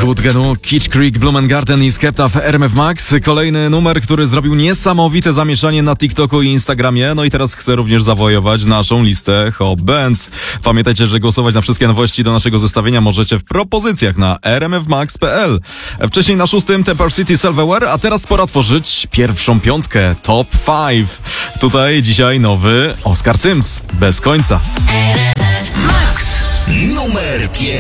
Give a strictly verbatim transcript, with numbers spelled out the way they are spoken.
Good Genu, Kitsch Creek, Blumengarten i Skepta w R M F Max. Kolejny numer, który zrobił niesamowite zamieszanie na TikToku i Instagramie. No i teraz chcę również zawojować naszą listę Hot Bands. Pamiętajcie, że głosować na wszystkie nowości do naszego zestawienia możecie w propozycjach na r m f max kropka p l. Wcześniej na szóstym Temper City Silverware, a teraz pora tworzyć pierwszą piątkę Top pięć. Tutaj dzisiaj nowy Oscar Sims, Bez końca. Max numer pięć.